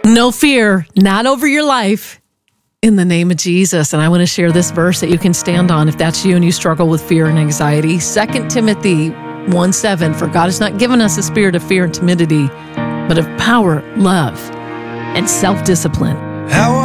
No fear, not over your life, in the name of Jesus. And I want to share this verse that you can stand on if that's you and you struggle with fear and anxiety. 2 Timothy 1:7, for God has not given us a spirit of fear and timidity, but of power, love, and self-discipline. How